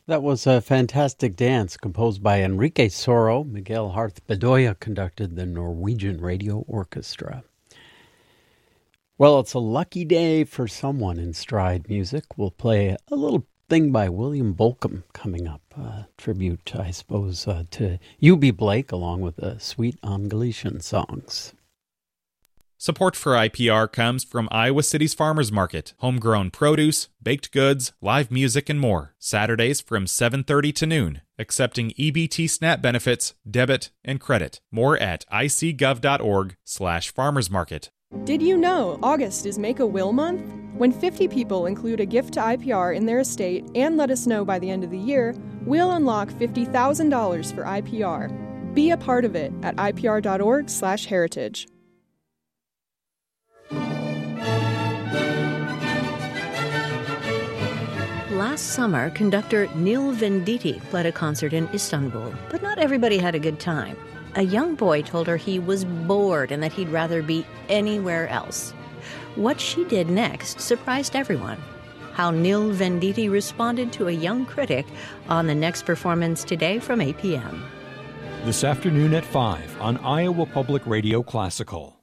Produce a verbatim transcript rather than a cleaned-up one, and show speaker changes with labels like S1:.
S1: That was a fantastic dance composed by Enrique Soro. Miguel Harth Bedoya conducted the Norwegian Radio Orchestra. Well, it's a lucky day for someone in Stride Music. We'll play a little thing by William Bolcom coming up. A tribute, I suppose, uh, to U B Blake along with the Sweet on Galician songs.
S2: Support for I P R comes from Iowa City's Farmers Market. Homegrown produce, baked goods, live music, and more. Saturdays from seven thirty to noon. Accepting E B T SNAP benefits, debit, and credit. More at icgov.org slash farmers market.
S3: Did you know August is Make a Will Month? When fifty people include a gift to I P R in their estate and let us know by the end of the year, we'll unlock fifty thousand dollars for I P R. Be a part of it at ipr.org slash heritage.
S4: Last summer, conductor Neil Venditti played a concert in Istanbul, but not everybody had a good time. A young boy told her he was bored and that he'd rather be anywhere else. What she did next surprised everyone. How Neil Venditti responded to a young critic on the next performance today from eight p.m.
S5: This afternoon at five on Iowa Public Radio Classical.